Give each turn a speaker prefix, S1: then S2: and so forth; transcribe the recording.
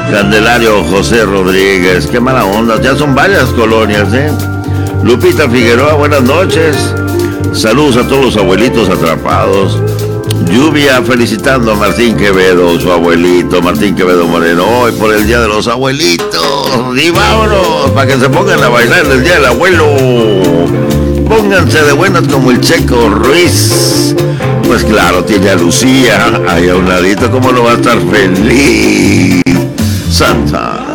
S1: Candelario José Rodríguez, qué mala onda, ya son varias colonias, ¿eh? Lupita Figueroa, buenas noches. Saludos a todos los abuelitos atrapados. Lluvia felicitando a Martín Quevedo, su abuelito, Martín Quevedo Moreno, hoy por el Día de los Abuelitos. Y vámonos, para que se pongan a bailar el Día del Abuelo. Pónganse de buenas como el Checo Ruiz. Pues claro, tiene a Lucía ahí a un ladito, ¿cómo no va a estar feliz? Santa.